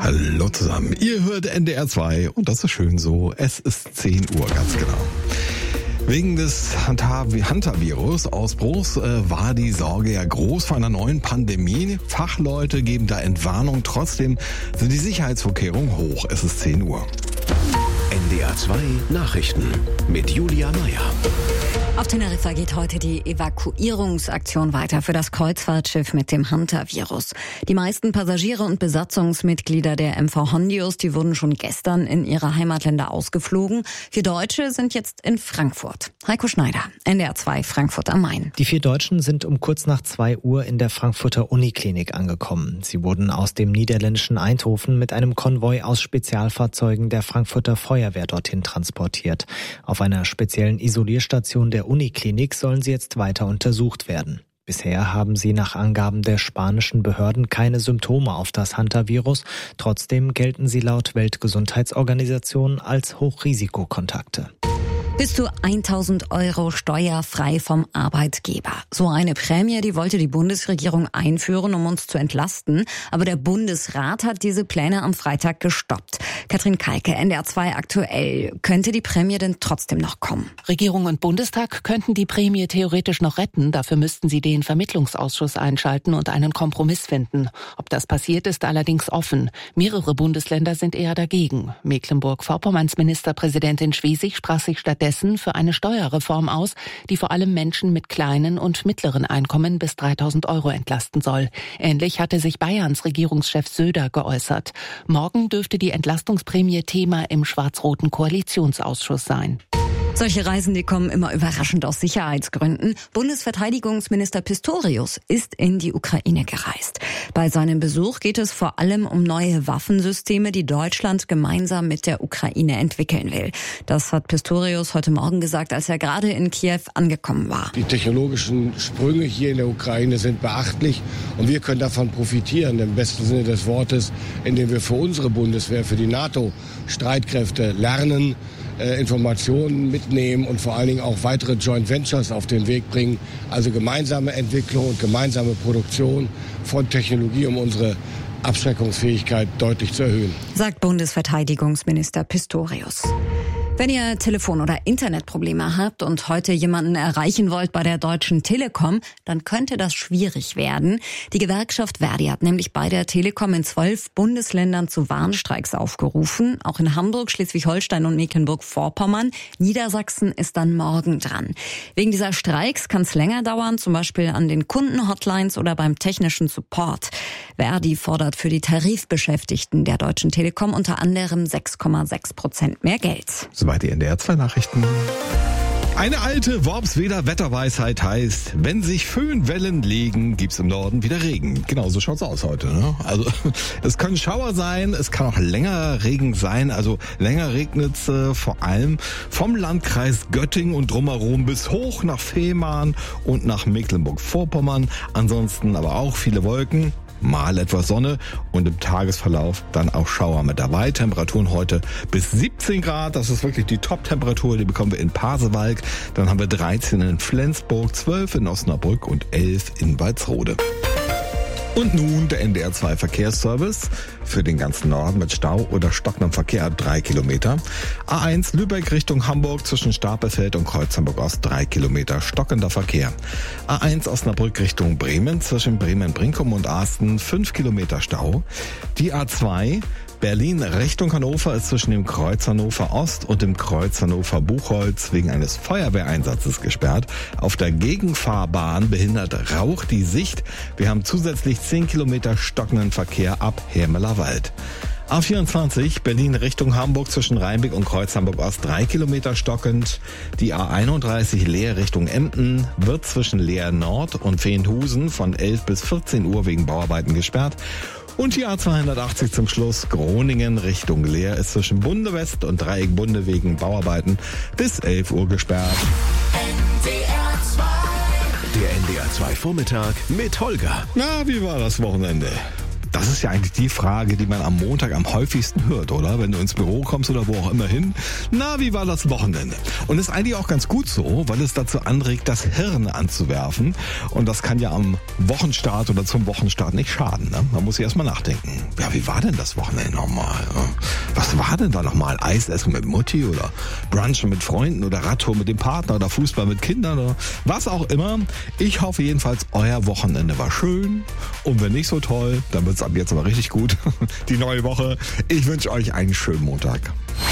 Hallo zusammen, ihr hört NDR 2 und das ist schön so, es ist 10 Uhr, ganz genau. Wegen des Hantavirus-Ausbruchs war die Sorge ja groß vor einer neuen Pandemie. Fachleute geben da Entwarnung, trotzdem sind die Sicherheitsvorkehrungen hoch. Es ist 10 Uhr. NDR 2 Nachrichten mit Julia Meyer. Auf Teneriffa geht heute die Evakuierungsaktion weiter für das Kreuzfahrtschiff mit dem Hantavirus. Die meisten Passagiere und Besatzungsmitglieder der MV Hondius, die wurden schon gestern in ihre Heimatländer ausgeflogen. 4 Deutsche sind jetzt in Frankfurt. Heiko Schneider, NDR 2 Frankfurt am Main. Die 4 Deutschen sind um kurz nach 2 Uhr in der Frankfurter Uniklinik angekommen. Sie wurden aus dem niederländischen Eindhoven mit einem Konvoi aus Spezialfahrzeugen der Frankfurter Feuerwehr dorthin transportiert. Auf einer speziellen Isolierstation der Uniklinik sollen sie jetzt weiter untersucht werden. Bisher haben sie nach Angaben der spanischen Behörden keine Symptome auf das Hantavirus. Trotzdem gelten sie laut Weltgesundheitsorganisation als Hochrisikokontakte. Bis zu 1.000 € steuerfrei vom Arbeitgeber. So eine Prämie, die wollte die Bundesregierung einführen, um uns zu entlasten. Aber der Bundesrat hat diese Pläne am Freitag gestoppt. Katrin Kalke, NDR 2 aktuell. Könnte die Prämie denn trotzdem noch kommen? Regierung und Bundestag könnten die Prämie theoretisch noch retten. Dafür müssten sie den Vermittlungsausschuss einschalten und einen Kompromiss finden. Ob das passiert, ist allerdings offen. Mehrere Bundesländer sind eher dagegen. Mecklenburg-Vorpommerns Ministerpräsidentin Schwesig sprach sich stattdessen für eine Steuerreform aus, die vor allem Menschen mit kleinen und mittleren Einkommen bis 3.000 € entlasten soll. Ähnlich hatte sich Bayerns Regierungschef Söder geäußert. Morgen dürfte die Entlastungsprämie Thema im schwarz-roten Koalitionsausschuss sein. Solche Reisen, die kommen immer überraschend aus Sicherheitsgründen. Bundesverteidigungsminister Pistorius ist in die Ukraine gereist. Bei seinem Besuch geht es vor allem um neue Waffensysteme, die Deutschland gemeinsam mit der Ukraine entwickeln will. Das hat Pistorius heute Morgen gesagt, als er gerade in Kiew angekommen war. Die technologischen Sprünge hier in der Ukraine sind beachtlich und wir können davon profitieren, im besten Sinne des Wortes, indem wir für unsere Bundeswehr, für die NATO-Streitkräfte lernen, Informationen mitnehmen und vor allen Dingen auch weitere Joint Ventures auf den Weg bringen. Also gemeinsame Entwicklung und gemeinsame Produktion von Technologie, um unsere Abschreckungsfähigkeit deutlich zu erhöhen, sagt Bundesverteidigungsminister Pistorius. Wenn ihr Telefon- oder Internetprobleme habt und heute jemanden erreichen wollt bei der Deutschen Telekom, dann könnte das schwierig werden. Die Gewerkschaft Verdi hat nämlich bei der Telekom in 12 Bundesländern zu Warnstreiks aufgerufen. Auch in Hamburg, Schleswig-Holstein und Mecklenburg-Vorpommern. Niedersachsen ist dann morgen dran. Wegen dieser Streiks kann es länger dauern, zum Beispiel an den Kundenhotlines oder beim technischen Support. Verdi fordert für die Tarifbeschäftigten der Deutschen Telekom unter anderem 6,6% mehr Geld. Soweit die NDR 2 Nachrichten. Eine alte Worpsweder Wetterweisheit heißt, wenn sich Föhnwellen legen, gibt's im Norden wieder Regen. Genau so schaut's aus heute, ne? Also es können Schauer sein, es kann auch länger Regen sein, also länger regnet's vor allem vom Landkreis Göttingen und drumherum bis hoch nach Fehmarn und nach Mecklenburg-Vorpommern. Ansonsten aber auch viele Wolken. Mal etwas Sonne und im Tagesverlauf dann auch Schauer mit dabei. Temperaturen heute bis 17 Grad. Das ist wirklich die Top-Temperatur. Die bekommen wir in Pasewalk. Dann haben wir 13 in Flensburg, 12 in Osnabrück und 11 in Walsrode. Und nun der NDR 2 Verkehrsservice für den ganzen Norden mit Stau oder stockendem Verkehr 3 Kilometer. A1 Lübeck Richtung Hamburg zwischen Stapelfeld und Kreuz Hamburg Ost 3 Kilometer stockender Verkehr. A1 Osnabrück Richtung Bremen zwischen Bremen-Brinkum und Asten 5 Kilometer Stau. Die A2 Berlin Richtung Hannover ist zwischen dem Kreuz Hannover Ost und dem Kreuz Hannover Buchholz wegen eines Feuerwehreinsatzes gesperrt. Auf der Gegenfahrbahn behindert Rauch die Sicht. Wir haben zusätzlich 10 Kilometer stockenden Verkehr ab Hermelerwald. A24 Berlin Richtung Hamburg zwischen Rheinbeck und Kreuz Hamburg Ost 3 Kilometer stockend. Die A31 Leer Richtung Emden wird zwischen Leer Nord und Veenhusen von 11 bis 14 Uhr wegen Bauarbeiten gesperrt. Und die A280 zum Schluss, Groningen Richtung Leer ist zwischen Bunde West und Dreieck Bunde wegen Bauarbeiten bis 11 Uhr gesperrt. Der NDR 2 Vormittag mit Holger. Na, wie war das Wochenende? Das ist ja eigentlich die Frage, die man am Montag am häufigsten hört, oder? Wenn du ins Büro kommst oder wo auch immer hin. Na, wie war das Wochenende? Und ist eigentlich auch ganz gut so, weil es dazu anregt, das Hirn anzuwerfen. Und das kann ja am Wochenstart oder zum Wochenstart nicht schaden. Ne? Man muss sich erstmal nachdenken. Ja, wie war denn das Wochenende nochmal? Was war denn da nochmal? Eisessen mit Mutti oder Brunchen mit Freunden oder Radtour mit dem Partner oder Fußball mit Kindern oder was auch immer. Ich hoffe jedenfalls, euer Wochenende war schön. Und wenn nicht so toll, dann wird es ab jetzt aber richtig gut. Die neue Woche. Ich wünsche euch einen schönen Montag.